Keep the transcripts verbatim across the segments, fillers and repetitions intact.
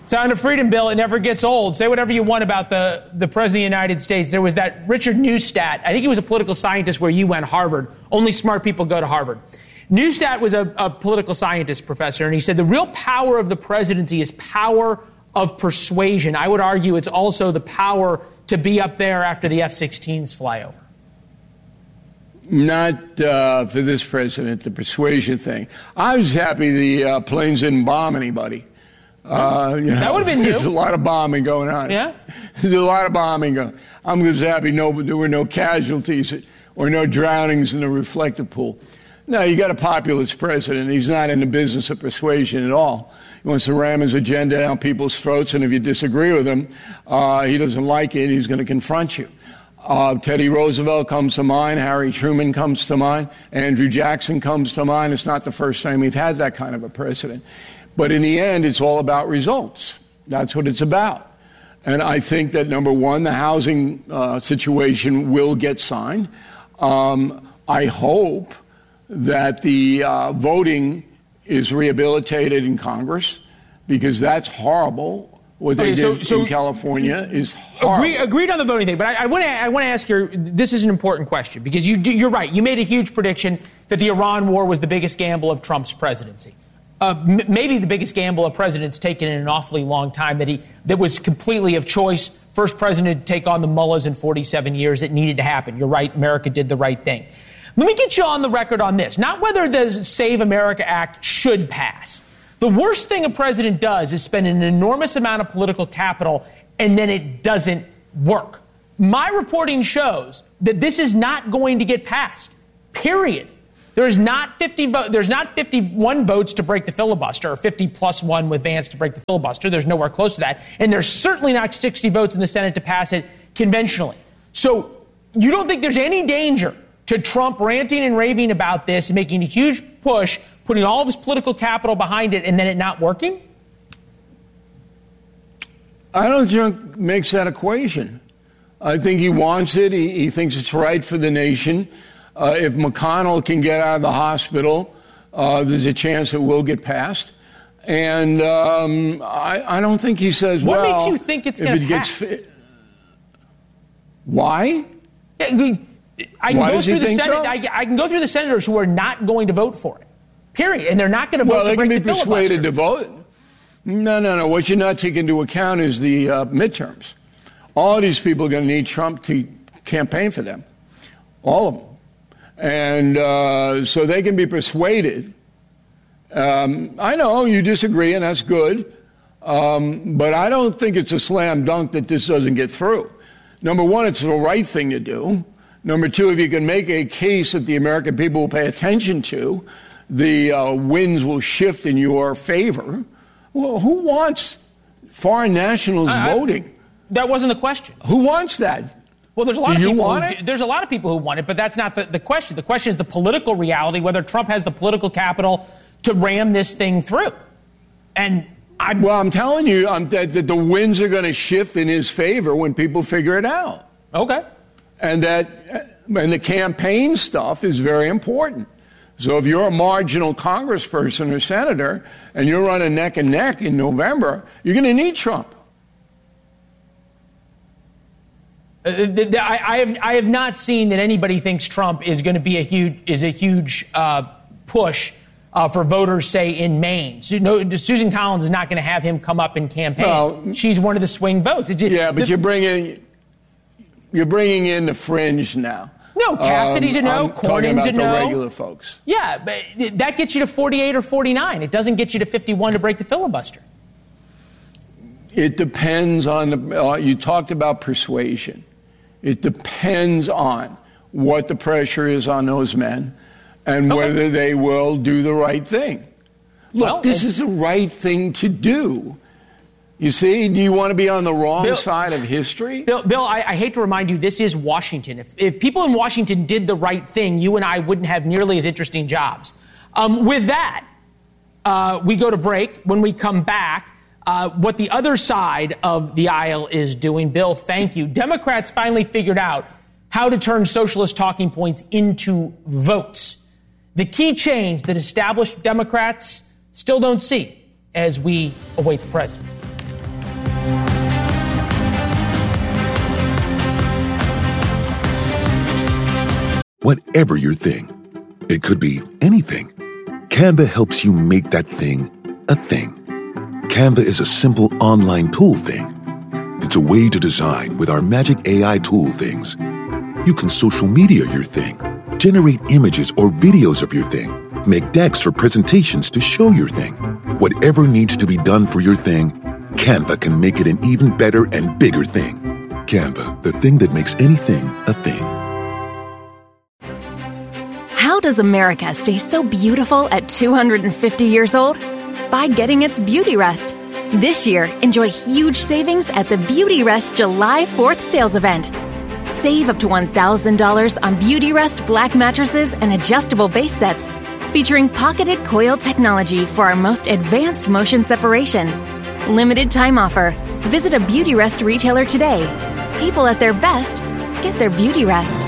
Sound of freedom, Bill. It never gets old. Say whatever you want about the, the President of the United States. There was that Richard Neustadt. I think he was a political scientist where you went, Harvard. Only smart people go to Harvard. Neustadt was a, a political scientist professor, and he said the real power of the presidency is power of persuasion. I would argue it's also the power to be up there after the F sixteens fly over. Not uh, for this president, the persuasion thing. I was happy the uh, planes didn't bomb anybody. Uh, you know, that would have been new. There's a lot of bombing going on. Yeah? There's a lot of bombing going. I'm just happy no, there were no casualties or no drownings in the reflective pool. No, you got a populist president. He's not in the business of persuasion at all. He wants to ram his agenda down people's throats, and if you disagree with him, uh, he doesn't like it, he's going to confront you. Uh, Teddy Roosevelt comes to mind. Harry Truman comes to mind. Andrew Jackson comes to mind. It's not the first time we've had that kind of a president. But in the end, it's all about results. That's what it's about. And I think that, number one, the housing uh, situation will get signed. Um, I hope that the uh, voting is rehabilitated in Congress, because that's horrible. What they okay, so, did so in California is horrible. Agree, agreed on the voting thing, but I, I want to I want to ask you, this is an important question, because you, you're right. You made a huge prediction that the Iran war was the biggest gamble of Trump's presidency. Uh, m- maybe the biggest gamble a president's taken in an awfully long time, that he that was completely of choice. First president to take on the mullahs in forty-seven years. It needed to happen. You're right. America did the right thing. Let me get you on the record on this. Not whether the Save America Act should pass. The worst thing a president does is spend an enormous amount of political capital and then it doesn't work. My reporting shows that this is not going to get passed. Period. There is not fifty vo- there's not fifty-one votes to break the filibuster, or fifty plus one with Vance to break the filibuster. There's nowhere close to that. And there's certainly not sixty votes in the Senate to pass it conventionally. So you don't think there's any danger to Trump ranting and raving about this and making a huge push, putting all of his political capital behind it, and then it not working? I don't think it makes that equation. I think he wants it. He, he thinks it's right for the nation. Uh, if McConnell can get out of the hospital, uh, there's a chance it will get passed. And um, I, I don't think he says, what well... What makes you think it's going to pass? Gets, why? Yeah, we, I can Why go does through he the think Senate. so? I, I can go through the senators who are not going to vote for it. Period. And they're not going to vote well, to break the filibuster. Well, they can be persuaded to vote. No, no, no. What you're not taking into account is the uh, midterms. All of these people are going to need Trump to campaign for them. All of them. And uh, so they can be persuaded. Um, I know you disagree, and that's good. Um, but I don't think it's a slam dunk that this doesn't get through. Number one, it's the right thing to do. Number two, if you can make a case that the American people will pay attention to, the uh, winds will shift in your favor. Well, who wants foreign nationals I, voting? I, that wasn't the question. Who wants that? Well, there's a lot do of you people. Want who, it? There's a lot of people who want it, but that's not the, the question. The question is the political reality, whether Trump has the political capital to ram this thing through. And I'm well, I'm telling you I'm, that, that the winds are going to shift in his favor when people figure it out. Okay. And that, and the campaign stuff is very important. So if you're a marginal congressperson or senator and you're running neck and neck in November, you're going to need Trump. Uh, I, I have I have not seen that anybody thinks Trump is going to be a huge is a huge uh, push uh, for voters, say in Maine. So, no, Susan Collins is not going to have him come up and campaign. Well, she's one of the swing votes. Just, yeah, but the, you're bringing you're bringing in the fringe now. No, Cassidy's um, a no. I'm Cornyn's talking a about no. the regular folks. Yeah, but that gets you to forty-eight or forty-nine. It doesn't get you to fifty-one to break the filibuster. It depends on the. Uh, you talked about persuasion. It depends on what the pressure is on those men and okay. whether they will do the right thing. Look, well, this is the right thing to do. You see, do you want to be on the wrong Bill, side of history? Bill, Bill I, I hate to remind you, this is Washington. If, if people in Washington did the right thing, you and I wouldn't have nearly as interesting jobs. Um, with that, uh, we go to break. When we come back, uh, what the other side of the aisle is doing. Bill, thank you. Democrats finally figured out how to turn socialist talking points into votes. The key change that established Democrats still don't see as we await the president. whatever your thing. It could be anything. Canva helps you make that thing a thing. Canva is a simple online tool thing. It's a way to design with our magic A I tool things. You can social media your thing, generate images or videos of your thing, make decks for presentations to show your thing. Whatever needs to be done for your thing, Canva can make it an even better and bigger thing. Canva, the thing that makes anything a thing. How does America stay so beautiful at two hundred fifty years old? By getting its Beauty Rest. This year, enjoy huge savings at the Beauty Rest July fourth sales event. Save up to one thousand dollars on Beauty Rest black mattresses and adjustable base sets, featuring pocketed coil technology for our most advanced motion separation. Limited time offer. Visit a Beauty Rest retailer today. People at their best get their Beauty Rest.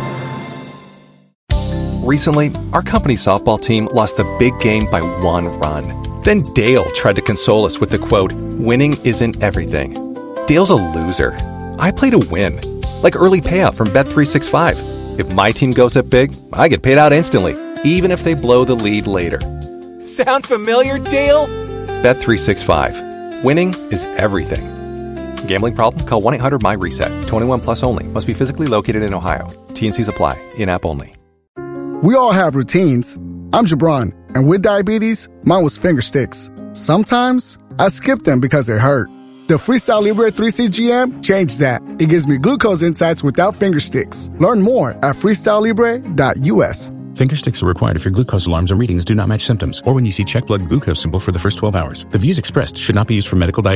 Recently, our company's softball team lost the big game by one run. Then Dale tried to console us with the quote, "Winning isn't everything." Dale's a loser. I play to win. Like early payout from Bet three sixty-five. If my team goes up big, I get paid out instantly, even if they blow the lead later. Sound familiar, Dale? Bet three sixty-five. Winning is everything. Gambling problem? Call one eight hundred M Y reset. twenty-one plus only. Must be physically located in Ohio. T and C's apply. In-app only. We all have routines. I'm Jabron, and with diabetes, mine was finger sticks. Sometimes, I skip them because they hurt. The Freestyle Libre three C G M changed that. It gives me glucose insights without finger sticks. Learn more at freestyle libre dot U S. Finger sticks are required if your glucose alarms or readings do not match symptoms, or when you see check blood glucose symbol for the first twelve hours. The views expressed should not be used for medical diagnosis.